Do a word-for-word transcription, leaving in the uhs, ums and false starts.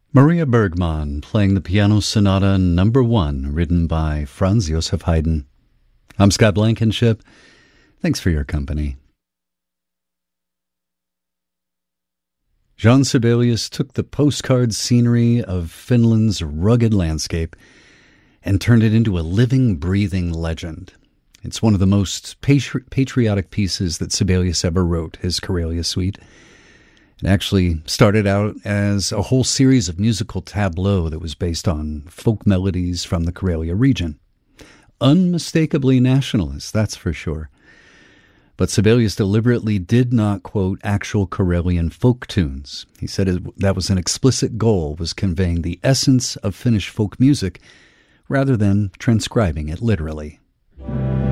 Maria Bergman playing the Piano Sonata Number One, written by Franz Joseph Haydn. I'm Scott Blankenship. Thanks for your company. Jean Sibelius took the postcard scenery of Finland's rugged landscape and turned it into a living, breathing legend. It's one of the most patri- patriotic pieces that Sibelius ever wrote, his Karelia Suite. It actually started out as a whole series of musical tableaux that was based on folk melodies from the Karelia region. Unmistakably nationalist, that's for sure. But Sibelius deliberately did not quote actual Karelian folk tunes. He said it, that was an explicit goal, was conveying the essence of Finnish folk music rather than transcribing it literally.